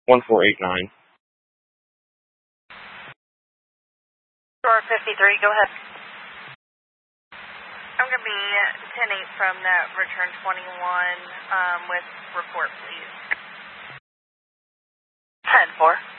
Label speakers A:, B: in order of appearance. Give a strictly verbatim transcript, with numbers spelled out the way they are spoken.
A: one four eight nine.
B: Door fifty-three, go ahead.
C: I'm going to be ten eight from that return twenty-one um, with report, please.
B: ten four.